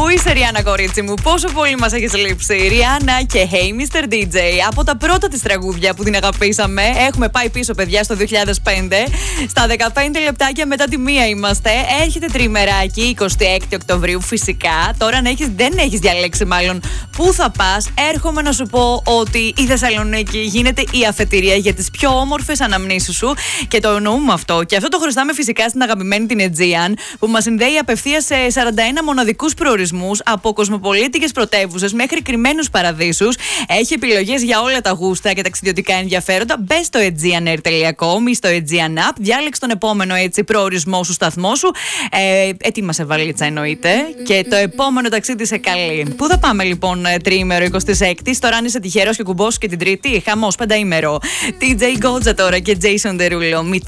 Πού είσαι, Ριάννα, κορίτσι μου, πόσο πολύ μας έχεις λείψει. Ριάννα και Hey Mr. DJ, από τα πρώτα της τραγούδια που την αγαπήσαμε. Έχουμε πάει πίσω, παιδιά, στο 2005. Στα 15 λεπτάκια μετά τη μία είμαστε. Έρχεται τριμεράκι, 26 Οκτωβρίου, φυσικά. Τώρα δεν έχεις διαλέξει μάλλον πού θα πας. Έρχομαι να σου πω ότι η Θεσσαλονίκη γίνεται η αφετηρία για τις πιο όμορφες αναμνήσεις σου και το εννοούμε αυτό. Και αυτό το χρωστάμε φυσικά στην αγαπημένη την Aegean, που μας συνδέει απευθείας σε 41 μοναδικούς προορισμούς, από κοσμοπολίτικες πρωτεύουσες μέχρι κρυμμένους παραδείσους. Έχει επιλογές για όλα τα γούστα και ταξιδιωτικά ενδιαφέροντα. Μπες στο aegeanair.com ή στο Aegean App, διάλεξε τον επόμενο προορισμό σου, σταθμό σου. Ετοίμασε βαλίτσα, εννοείται. Και το επόμενο ταξίδι σε καλεί. Πού θα πάμε λοιπόν τριήμερο 26η, τώρα αν είσαι τυχερός και κουμπός και την Τρίτη, χαμός πενταήμερο. DJ Goja τώρα και Jason Derulo.